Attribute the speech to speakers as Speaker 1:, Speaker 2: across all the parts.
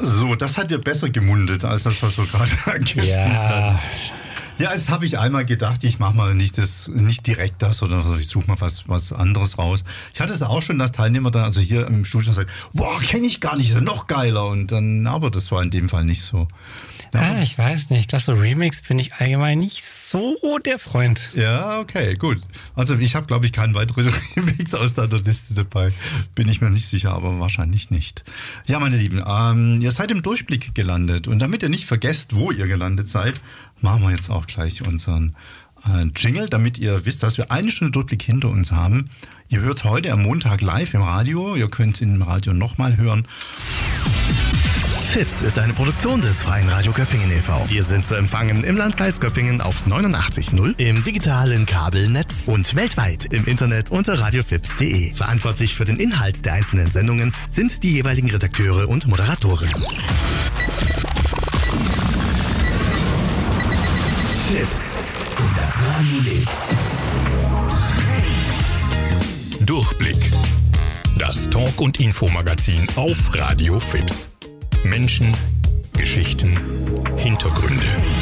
Speaker 1: So, das hat ja besser gemundet als das, was wir gerade angespielt hatten. Ja, jetzt habe ich einmal gedacht, ich mache mal nicht direkt das, sondern ich suche mal was anderes raus. Ich hatte es auch schon, dass Teilnehmer dann, also hier im Studio sagen, boah, kenne ich gar nicht, ist ja noch geiler. Und dann, aber das war in dem Fall nicht so.
Speaker 2: Ja, ich weiß nicht. Ich glaube, so Remix bin ich allgemein nicht so der Freund.
Speaker 1: Ja, okay, gut. Also ich habe, glaube ich, keinen weiteren Remix aus deiner Liste dabei. Bin ich mir nicht sicher, aber wahrscheinlich nicht. Ja, meine Lieben, ihr seid im Durchblick gelandet. Und damit ihr nicht vergesst, wo ihr gelandet seid, machen wir jetzt auch gleich unseren Jingle, damit ihr wisst, dass wir eine Stunde Durchblick hinter uns haben. Ihr hört heute am Montag live im Radio. Ihr könnt ihn im Radio nochmal hören.
Speaker 3: FIPS ist eine Produktion des Freien Radio Göppingen e.V. Wir sind zu empfangen im Landkreis Göppingen auf 89.0, im digitalen Kabelnetz und weltweit im Internet unter radiofips.de. Verantwortlich für den Inhalt der einzelnen Sendungen sind die jeweiligen Redakteure und Moderatoren. FIPS. Und das Radio lebt.
Speaker 4: Durchblick. Das Talk- und Infomagazin auf Radio FIPS. Menschen, Geschichten, Hintergründe.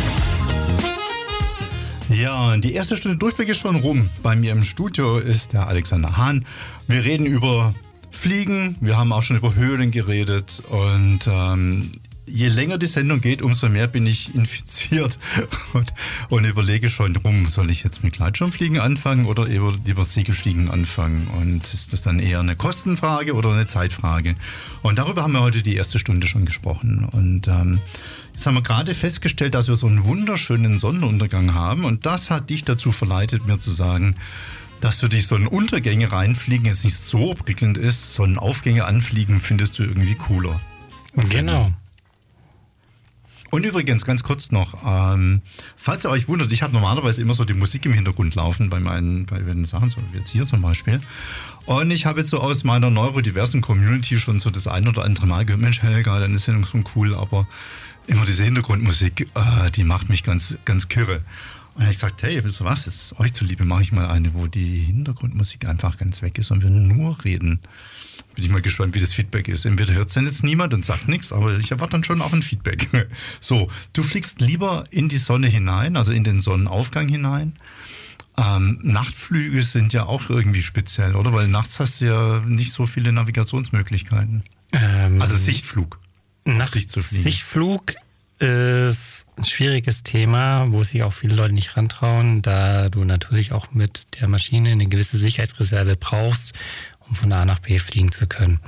Speaker 1: Ja, die erste Stunde Durchblick ist schon rum. Bei mir im Studio ist der Alexander Hahn. Wir reden über Fliegen, wir haben auch schon über Höhlen geredet und je länger die Sendung geht, umso mehr bin ich infiziert und überlege schon, soll ich jetzt mit Gleitschirmfliegen anfangen oder lieber Segelfliegen anfangen? Und ist das dann eher eine Kostenfrage oder eine Zeitfrage? Und darüber haben wir heute die erste Stunde schon gesprochen. Und jetzt haben wir gerade festgestellt, dass wir so einen wunderschönen Sonnenuntergang haben. Und das hat dich dazu verleitet, mir zu sagen, dass für dich Sonnenuntergänge reinfliegen jetzt nicht so prickelnd ist. Sonnenaufgänge anfliegen findest du irgendwie cooler.
Speaker 2: Genau.
Speaker 1: Und übrigens, ganz kurz noch, falls ihr euch wundert, ich habe normalerweise immer so die Musik im Hintergrund laufen bei den Sachen, so wie jetzt hier zum Beispiel. Und ich habe jetzt so aus meiner neurodiversen Community schon so das ein oder andere Mal gehört, Mensch Helga, deine Sendung ist schon cool, aber immer diese Hintergrundmusik, die macht mich ganz, ganz kirre. Und ich sagte, hey, wisst ihr was, das ist euch zuliebe, mache ich mal eine, wo die Hintergrundmusik einfach ganz weg ist und wir nur reden. Bin ich mal gespannt, wie das Feedback ist. Entweder hört es dann jetzt niemand und sagt nichts, aber ich erwarte dann schon auch ein Feedback. So, du fliegst lieber in die Sonne hinein, also in den Sonnenaufgang hinein. Nachtflüge sind ja auch irgendwie speziell, oder? Weil nachts hast du ja nicht so viele Navigationsmöglichkeiten. Also Sichtflug.
Speaker 2: Sichtflug ist ein schwieriges Thema, wo sich auch viele Leute nicht rantrauen, da du natürlich auch mit der Maschine eine gewisse Sicherheitsreserve brauchst, um von A nach B fliegen zu können.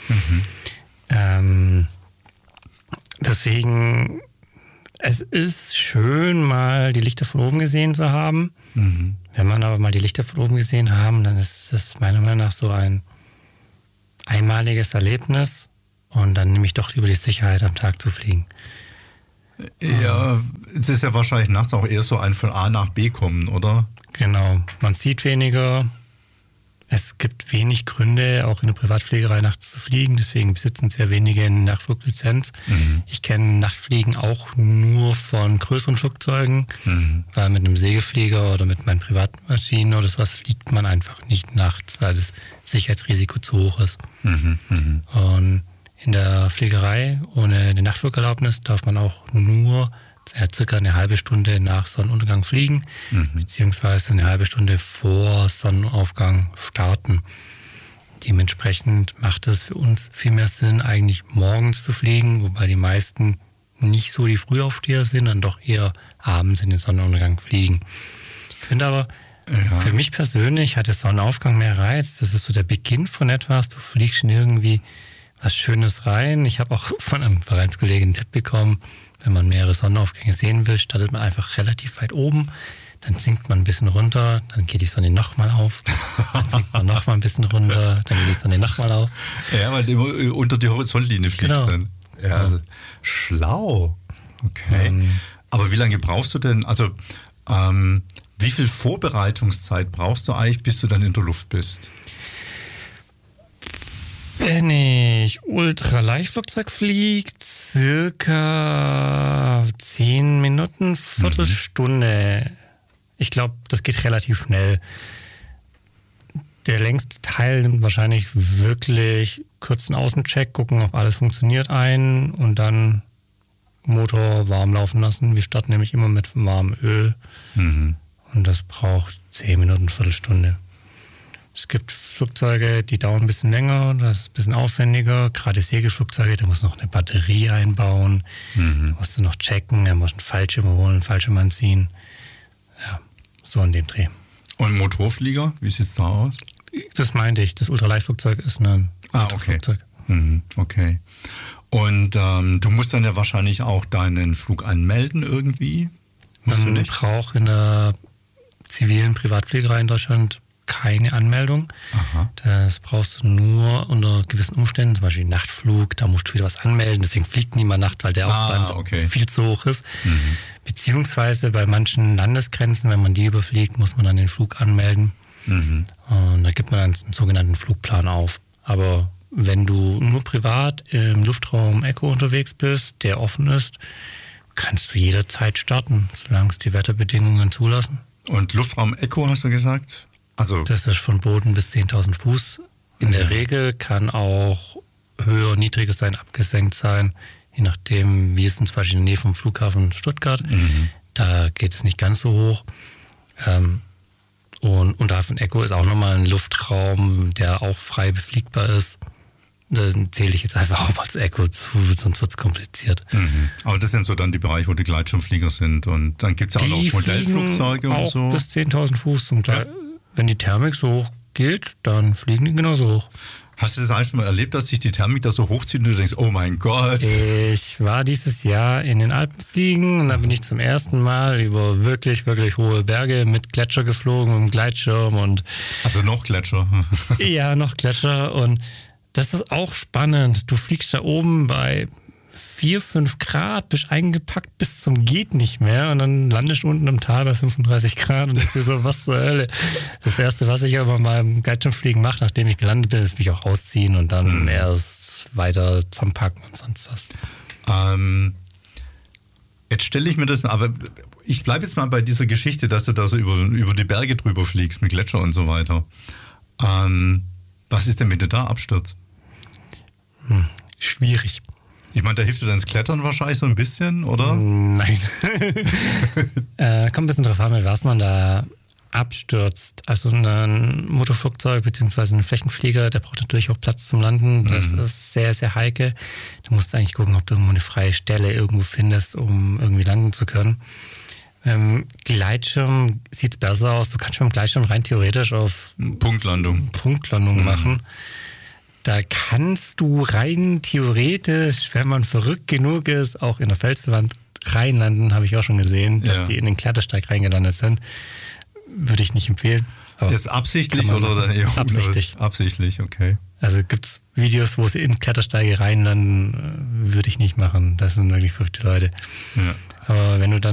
Speaker 2: Deswegen, es ist schön, mal die Lichter von oben gesehen zu haben. Wenn man aber mal die Lichter von oben gesehen haben, dann ist das meiner Meinung nach so ein einmaliges Erlebnis und dann nehme ich doch lieber die Sicherheit, am Tag zu fliegen.
Speaker 1: Ja, es ist ja wahrscheinlich nachts auch eher so ein von A nach B kommen, oder?
Speaker 2: Genau, man sieht weniger. Es gibt wenig Gründe, auch in der Privatfliegerei nachts zu fliegen, deswegen besitzen sehr wenige eine Nachtfluglizenz. Ich kenne Nachtfliegen auch nur von größeren Flugzeugen, weil mit einem Segelflieger oder mit meinen Privatmaschinen oder sowas fliegt man einfach nicht nachts, weil das Sicherheitsrisiko zu hoch ist. Und in der Fliegerei ohne eine Nachtflugerlaubnis darf man auch nur circa eine halbe Stunde nach Sonnenuntergang fliegen, beziehungsweise eine halbe Stunde vor Sonnenaufgang starten. Dementsprechend macht es für uns viel mehr Sinn, eigentlich morgens zu fliegen, wobei die meisten nicht so die Frühaufsteher sind, dann doch eher abends in den Sonnenuntergang fliegen. Ich finde aber, für mich persönlich hat der Sonnenaufgang mehr Reiz. Das ist so der Beginn von etwas. Du fliegst schon irgendwie was Schönes rein. Ich habe auch von einem Vereinskollegen einen Tipp bekommen, wenn man mehrere Sonnenaufgänge sehen will, startet man einfach relativ weit oben, dann sinkt man ein bisschen runter, dann geht die Sonne nochmal auf, dann sinkt man nochmal ein bisschen runter, dann geht die Sonne nochmal auf.
Speaker 1: Ja, weil du immer unter die Horizontlinie fliegst dann. Ja, schlau. Okay. Aber wie lange brauchst du denn, also wie viel Vorbereitungszeit brauchst du eigentlich, bis du dann in der Luft bist?
Speaker 2: Wenn ich Ultraleichtflugzeug fliege, circa 10 Minuten, Viertelstunde. Ich glaube, das geht relativ schnell. Der längste Teil nimmt wahrscheinlich wirklich kurzen Außencheck, gucken, ob alles funktioniert und dann Motor warm laufen lassen. Wir starten nämlich immer mit warmem Öl. Und das braucht 10 Minuten, Viertelstunde. Es gibt Flugzeuge, die dauern ein bisschen länger, das ist ein bisschen aufwendiger. Gerade Segelflugzeuge, da muss noch eine Batterie einbauen, da musst du noch checken, da musst du einen Fallschirm holen, einen Fallschirm anziehen. Ja, so in dem Dreh.
Speaker 1: Und Motorflieger, wie sieht es da aus?
Speaker 2: Das meinte ich, das Ultraleichtflugzeug ist ein Motorflugzeug.
Speaker 1: Okay. Und du musst dann ja wahrscheinlich auch deinen Flug anmelden irgendwie?
Speaker 2: Man braucht in der zivilen Privatfliegerei in Deutschland keine Anmeldung.
Speaker 1: Aha.
Speaker 2: Das brauchst du nur unter gewissen Umständen, zum Beispiel Nachtflug, da musst du wieder was anmelden, deswegen fliegt niemand Nacht, weil der Aufwand viel zu hoch ist. Beziehungsweise bei manchen Landesgrenzen, wenn man die überfliegt, muss man dann den Flug anmelden. Und da gibt man dann einen sogenannten Flugplan auf. Aber wenn du nur privat im Luftraum Echo unterwegs bist, der offen ist, kannst du jederzeit starten, solange es die Wetterbedingungen zulassen.
Speaker 1: Und Luftraum Echo hast du gesagt? Also
Speaker 2: das ist von Boden bis 10.000 Fuß. In der Regel kann auch höher, niedriger sein, abgesenkt sein, je nachdem, wie es zum Beispiel in der Nähe vom Flughafen Stuttgart. Da geht es nicht ganz so hoch. Und da von Echo ist auch nochmal ein Luftraum, der auch frei befliegbar ist. Da zähle ich jetzt einfach auch mal zu Echo zu, sonst wird es kompliziert.
Speaker 1: Aber das sind so dann die Bereiche, wo die Gleitschirmflieger sind. Und dann gibt es ja auch noch Modellflugzeuge und so.
Speaker 2: Bis 10.000 Fuß. Wenn die Thermik so hoch geht, dann fliegen die genauso hoch.
Speaker 1: Hast du das eigentlich schon mal erlebt, dass sich die Thermik da so hochzieht und du denkst, oh mein Gott?
Speaker 2: Ich war dieses Jahr in den Alpen fliegen und da bin ich zum ersten Mal über wirklich, wirklich hohe Berge mit Gletscher geflogen, mit dem Gleitschirm.
Speaker 1: Also noch Gletscher?
Speaker 2: Ja, noch Gletscher. Und das ist auch spannend. Du fliegst da oben bei 4, 5 Grad, bist eingepackt bis zum geht nicht mehr und dann landest du unten im Tal bei 35 Grad und denkst dir so, was zur Hölle. Das Erste, was ich aber mal im Gleitschirmfliegen mache, nachdem ich gelandet bin, ist mich auch ausziehen und dann erst weiter zusammenpacken und sonst was.
Speaker 1: Jetzt stelle ich mir das mal, aber ich bleibe jetzt mal bei dieser Geschichte, dass du da so über die Berge drüber fliegst mit Gletscher und so weiter. Was ist denn, wenn du da abstürzt?
Speaker 2: Schwierig.
Speaker 1: Ich meine, da hilft dir dann das Klettern wahrscheinlich so ein bisschen, oder?
Speaker 2: Nein. Kommt ein bisschen drauf an, mit was man da abstürzt. Also ein Motorflugzeug bzw. ein Flächenflieger, der braucht natürlich auch Platz zum Landen. Das ist sehr, sehr heikel. Du musst eigentlich gucken, ob du irgendwo eine freie Stelle irgendwo findest, um irgendwie landen zu können. Gleitschirm sieht besser aus. Du kannst mit dem Gleitschirm rein theoretisch auf Punktlandung machen. Da kannst du rein theoretisch, wenn man verrückt genug ist, auch in der Felswand reinlanden, habe ich auch schon gesehen, dass die in den Klettersteig reingelandet sind. Würde ich nicht empfehlen.
Speaker 1: Ist absichtlich oder dann eher
Speaker 2: absichtlich?
Speaker 1: Absichtlich, okay.
Speaker 2: Also gibt es Videos, wo sie in Klettersteige reinlanden, würde ich nicht machen. Das sind wirklich verrückte Leute. Ja. Aber wenn du dann